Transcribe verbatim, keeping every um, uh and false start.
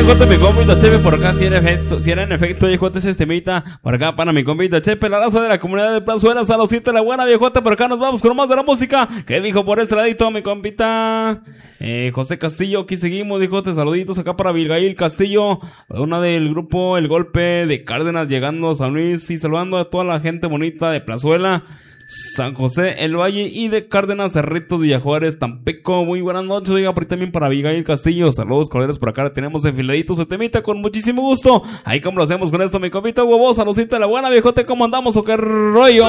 viejote, mi compita Chepe por acá, si era efecto, si era en efecto, viejote, ese temita, por acá para mi compita Chepe, la raza de la comunidad de Plazuela, Saludcita la buena, viejote, por acá nos vamos con más de la música. ¿Qué dijo por este ladito, mi compita? Eh, José Castillo, aquí seguimos, viejote, saluditos acá para Abigail Castillo, una del grupo El Golpe de Cárdenas, llegando a San Luis y saludando a toda la gente bonita de Plazuela, San José, El Valle y de Cárdenas, Cerritos, Villajuárez, Tampico. Muy buenas noches, oiga, por ahí también para Abigail Castillo. Saludos cordiales por acá, tenemos enfiladitos de temita con muchísimo gusto. Ahí como lo hacemos con esto, mi compita huevo, saludcita la buena, viejote, ¿cómo andamos o qué rollo?